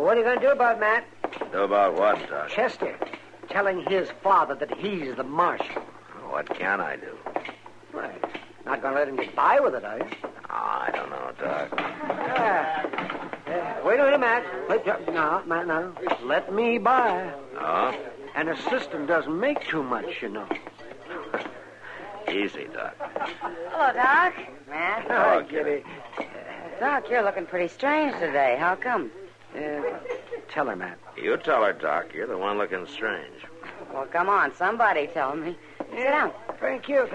What are you going to do about it, Matt? Do about what, Doc? Chester. Telling his father that he's the marshal. What can I do? Well, not going to let him get by with it, are you? Oh, I don't know, Doc. Wait a minute, Matt. No, Matt, no. Let me by. Oh? An assistant doesn't make too much, you know. Easy, Doc. Hello, Doc. Matt. Hi, Kitty. Doc, you're looking pretty strange today. How come? Tell her, Matt. You tell her, Doc. You're the one looking strange. Well, come on. Somebody tell me. Sit down. Thank you.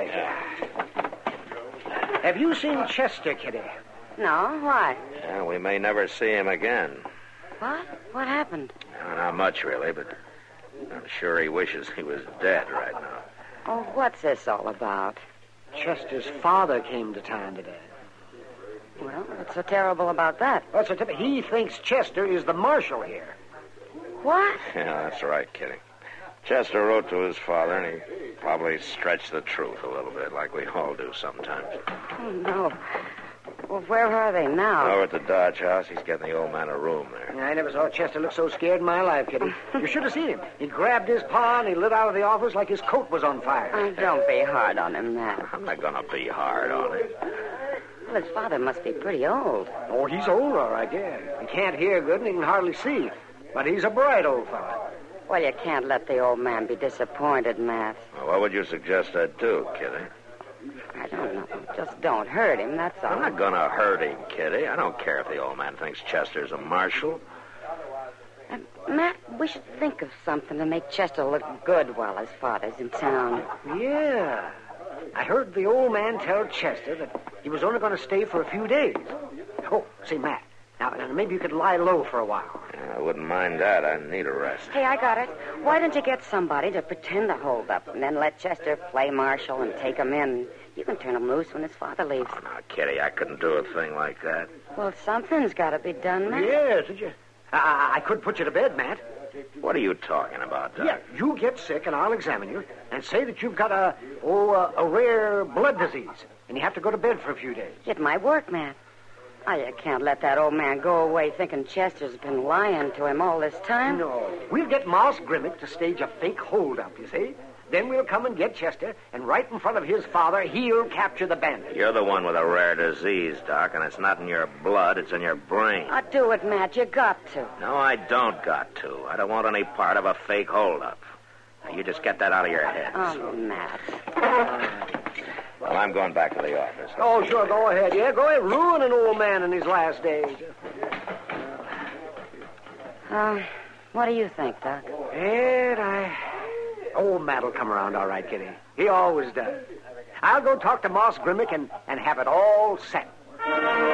Have you seen Chester, Kitty? No? Why? Yeah, we may never see him again. What? What happened? Not much, really, but I'm sure he wishes he was dead right now. Oh, what's this all about? Chester's father came to town today. Well, what's so terrible about that? He thinks Chester is the marshal here. What? Yeah, that's right, Kitty. Chester wrote to his father, and he probably stretched the truth a little bit, like we all do sometimes. Oh, no. Well, where are they now? Over at the Dodge house. He's getting the old man a room there. I never saw Chester look so scared in my life, Kitty. You should have seen him. He grabbed his paw and he lit out of the office like his coat was on fire. Oh, don't be hard on him, Matt. I'm not going to be hard on him. Well, his father must be pretty old. Oh, he's old, all right, yeah. He can't hear good and he can hardly see. But he's a bright old fellow. Well, you can't let the old man be disappointed, Matt. Well, what would you suggest I do, Kitty? I don't know. Just don't hurt him, that's all. I'm not going to hurt him, Kitty. I don't care if the old man thinks Chester's a marshal. Matt, we should think of something to make Chester look good while his father's in town. Yeah. I heard the old man tell Chester that he was only going to stay for a few days. Oh, say, Matt, now maybe you could lie low for a while. I wouldn't mind that. I need a rest. Hey, I got it. Why don't you get somebody to pretend to hold up and then let Chester play marshal and take him in? You can turn him loose when his father leaves. Oh, now, Kitty, I couldn't do a thing like that. Well, something's got to be done, Matt. Yes, did you? I could put you to bed, Matt. What are you talking about, Doc? Yeah, you get sick and I'll examine you and say that you've got a rare blood disease and you have to go to bed for a few days. It might work, Matt. Oh, you can't let that old man go away thinking Chester's been lying to him all this time. No. We'll get Moss Grimmick to stage a fake holdup, you see? Then we'll come and get Chester, and right in front of his father, he'll capture the bandit. You're the one with a rare disease, Doc, and it's not in your blood, it's in your brain. I'll do it, Matt. You got to. No, I don't got to. I don't want any part of a fake holdup. Now, you just get that out of your head. Oh, Matt. Well, I'm going back to the office. Oh, sure, go ahead. Yeah, go ahead. Ruin an old man in his last days. What do you think, Doc? Old Matt'll come around all right, Kitty. He always does. I'll go talk to Moss Grimmick and have it all set.